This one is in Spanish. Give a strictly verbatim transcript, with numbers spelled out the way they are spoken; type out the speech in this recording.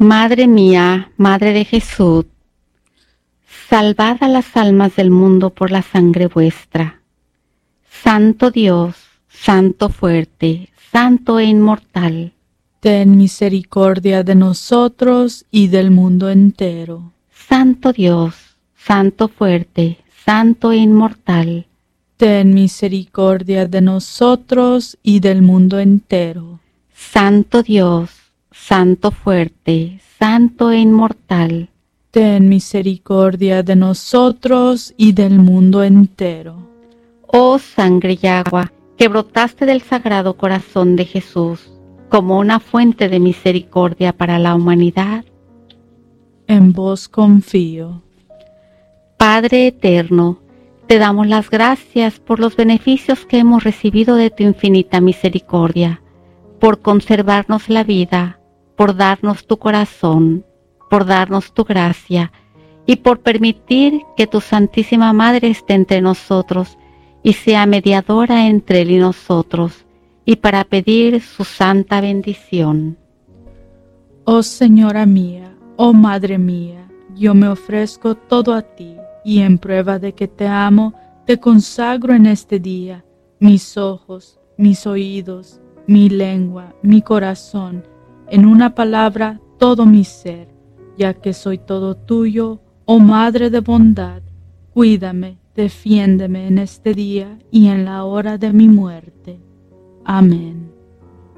Madre mía, Madre de Jesús, salvad a las almas del mundo por la sangre vuestra. Santo Dios, Santo fuerte, Santo e inmortal, ten misericordia de nosotros y del mundo entero. Santo Dios, Santo fuerte, Santo e inmortal, ten misericordia de nosotros y del mundo entero. Santo Dios, Santo fuerte, Santo e inmortal, ten misericordia de nosotros y del mundo entero. Oh sangre y agua, que brotaste del Sagrado Corazón de Jesús, como una fuente de misericordia para la humanidad, en vos confío. Padre eterno, te damos las gracias por los beneficios que hemos recibido de tu infinita misericordia, por conservarnos la vida, por darnos tu corazón, por darnos tu gracia y por permitir que tu Santísima Madre esté entre nosotros y sea mediadora entre Él y nosotros, y para pedir su santa bendición. Oh Señora mía, oh Madre mía, yo me ofrezco todo a ti, y en prueba de que te amo, te consagro en este día mis ojos, mis oídos, mi lengua, mi corazón, en una palabra, todo mi ser, ya que soy todo tuyo, oh Madre de bondad, cuídame, defiéndeme en este día y en la hora de mi muerte. Amén.